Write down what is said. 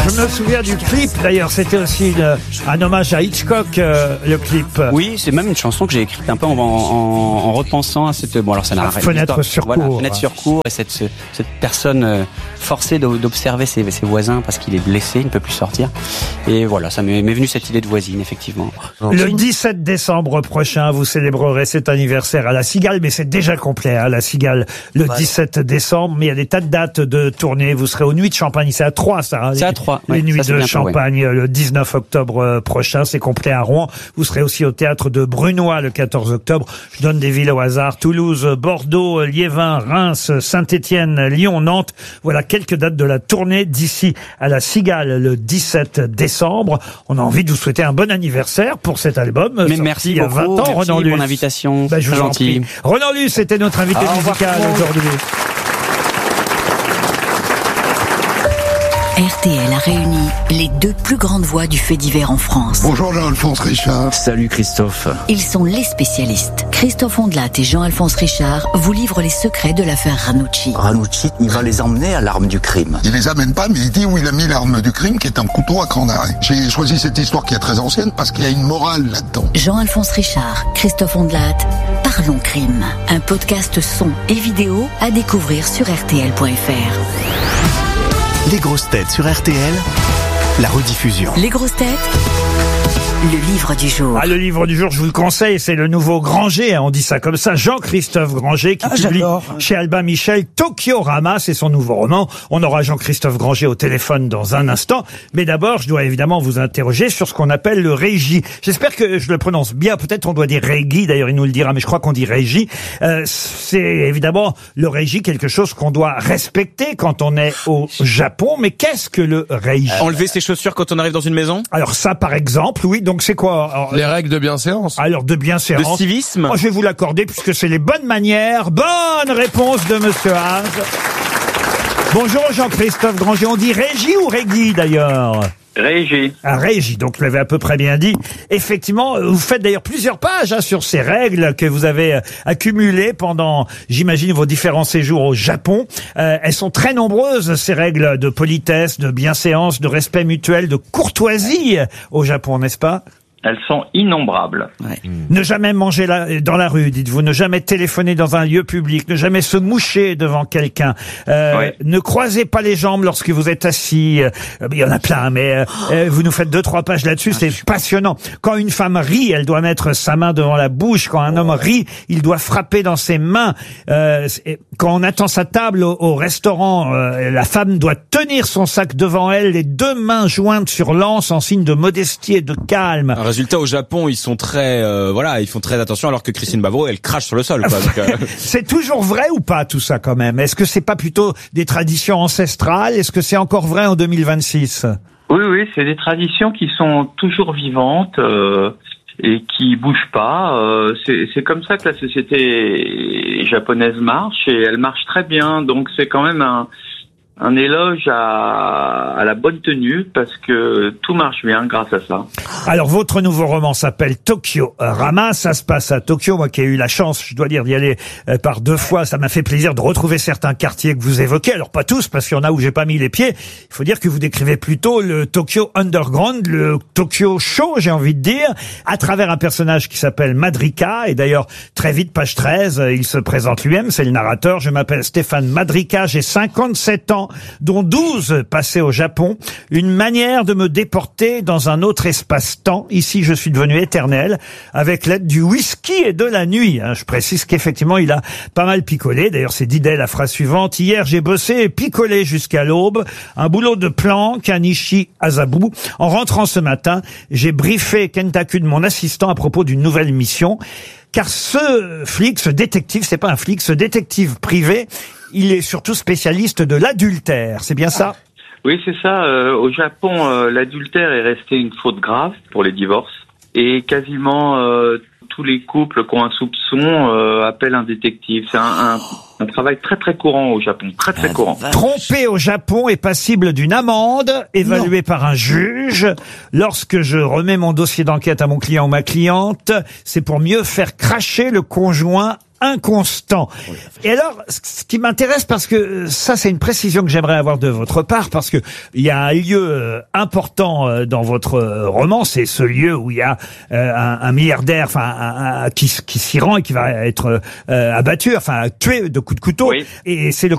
Je me souviens du clip, d'ailleurs, c'était aussi un hommage à Hitchcock, le clip. Oui, c'est même une chanson que j'ai écrite un peu en repensant à cette... Bon, alors ça n'a rien. Fenêtre sur cour. Voilà, fenêtre sur cour, et cette personne forcée d'observer ses voisins parce qu'il est blessé, il ne peut plus sortir. Et voilà, ça m'est venu cette idée de voisine, effectivement. Le 17 décembre prochain, vous célébrerez cet anniversaire à la Cigale, mais c'est déjà complet à la Cigale le 17 décembre. Mais il y a des tas de dates de tournée. Vous serez aux Nuits de Champagne, c'est à Troyes, ça. Hein, c'est à Troyes. Les Nuits de Champagne, oui. Le 19 octobre prochain, c'est complet à Rouen. Vous serez aussi au théâtre de Brunois le 14 octobre. Je donne des villes au hasard: Toulouse, Bordeaux, Liévin, Reims, Saint-Étienne, Lyon, Nantes. Voilà quelques dates de la tournée d'ici à la Cigale le 17 décembre. On a envie de vous souhaiter un bon anniversaire pour cet album. Mais merci il y a 20 beaucoup. ans, Merci Ronan Luce. pour l'invitation. Je vous en prie. Ronan Luce était notre invité musical aujourd'hui. RTL a réuni les deux plus grandes voix du fait divers en France. Bonjour Jean-Alphonse Richard. Salut Christophe. Ils sont les spécialistes. Christophe Ondelat et Jean-Alphonse Richard vous livrent les secrets de l'affaire Ranucci. Ranucci, il va les emmener à l'arme du crime. Il les amène pas, mais il dit où il a mis l'arme du crime, qui est un couteau à cran d'arrêt. J'ai choisi cette histoire qui est très ancienne parce qu'il y a une morale là-dedans. Jean-Alphonse Richard, Christophe Ondelat, Parlons Crime. Un podcast son et vidéo à découvrir sur rtl.fr. Les grosses têtes sur RTL, la rediffusion. Les grosses têtes, le livre du jour. Le livre du jour, je vous le conseille, c'est le nouveau Granger, on dit ça comme ça, Jean-Christophe Granger, qui publie chez Albin Michel Tokyo-Rama, c'est son nouveau roman. On aura Jean-Christophe Granger au téléphone dans un instant, mais d'abord, je dois évidemment vous interroger sur ce qu'on appelle le régie. J'espère que je le prononce bien, peut-être on doit dire régie, d'ailleurs il nous le dira, mais je crois qu'on dit régie. C'est évidemment le régie, quelque chose qu'on doit respecter quand on est au Japon, mais qu'est-ce que le régie? Enlever ses chaussures quand on arrive dans une maison? Alors ça, par exemple, oui. Donc c'est quoi? Alors, les règles de bienséance. Alors de bienséance. De civisme. Je vais vous l'accorder puisque c'est les bonnes manières. Bonne réponse de Monsieur Haas. Bonjour Jean-Christophe Granger. On dit régie ou régie d'ailleurs? Régie. Régie, donc vous l'avez à peu près bien dit. Effectivement, vous faites d'ailleurs plusieurs pages sur ces règles que vous avez accumulées pendant, j'imagine, vos différents séjours au Japon. Elles sont très nombreuses, ces règles de politesse, de bienséance, de respect mutuel, de courtoisie au Japon, n'est-ce pas? Elles sont innombrables. Ouais. Ne jamais manger dans la rue, dites-vous. Ne jamais téléphoner dans un lieu public. Ne jamais se moucher devant quelqu'un. Ne croisez pas les jambes lorsque vous êtes assis. Il y en a plein, mais vous nous faites 2-3 pages là-dessus. C'est passionnant. Quand une femme rit, elle doit mettre sa main devant la bouche. Quand un homme rit, il doit frapper dans ses mains. Quand on attend sa table au restaurant, la femme doit tenir son sac devant elle, les deux mains jointes sur l'anse en signe de modestie et de calme. Résultat, au Japon, ils sont très, ils font très attention, alors que Christine Bavro, elle crache sur le sol, quoi. Donc, C'est toujours vrai ou pas, tout ça, quand même? Est-ce que c'est pas plutôt des traditions ancestrales? Est-ce que c'est encore vrai en 2026? Oui, c'est des traditions qui sont toujours vivantes, et qui bougent pas. C'est comme ça que la société japonaise marche, et elle marche très bien. Donc c'est quand même un éloge à la bonne tenue, parce que tout marche bien grâce à ça. Alors, votre nouveau roman s'appelle Tokyo-Rama. Ça se passe à Tokyo. Moi qui ai eu la chance, je dois dire, d'y aller par 2 fois, ça m'a fait plaisir de retrouver certains quartiers que vous évoquez. Alors, pas tous, parce qu'il y en a où j'ai pas mis les pieds. Il faut dire que vous décrivez plutôt le Tokyo Underground, le Tokyo Show, j'ai envie de dire, à travers un personnage qui s'appelle Madrika. Et d'ailleurs, très vite, page 13, il se présente lui-même, c'est le narrateur. Je m'appelle Stéphane Madrika, j'ai 57 ans, dont 12 passés au Japon. Une manière de me déporter dans un autre espace-temps. Ici, je suis devenu éternel avec l'aide du whisky et de la nuit. Je précise qu'effectivement, il a pas mal picolé. D'ailleurs, c'est d'idée la phrase suivante. Hier, j'ai bossé et picolé jusqu'à l'aube. Un boulot de planque à Nishi Azabu. En rentrant ce matin, j'ai briefé Kentaku de mon assistant à propos d'une nouvelle mission. Car ce flic, ce détective, c'est pas un flic, ce détective privé, il est surtout spécialiste de l'adultère. C'est bien ça? Oui, c'est ça. Au Japon, l'adultère est resté une faute grave pour les divorces. Et quasiment tous les couples qui ont un soupçon appellent un détective. C'est un travail très très courant au Japon, très très courant. Tromper au Japon est passible d'une amende évaluée par un juge. Lorsque je remets mon dossier d'enquête à mon client ou ma cliente, c'est pour mieux faire cracher le conjoint inconstant. Et alors, ce qui m'intéresse, parce que ça, c'est une précision que j'aimerais avoir de votre part, parce que il y a un lieu important dans votre roman, c'est ce lieu où il y a un milliardaire, qui s'y rend et qui va être abattu, tué de coups de couteau. Oui. Et c'est le